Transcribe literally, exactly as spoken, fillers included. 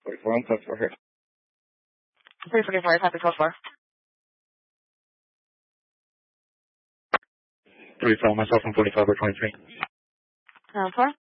forty-four, I'm code for her. three forty-four, copy code four. three, five, myself, I'm forty-five or twenty-three. Uh, four.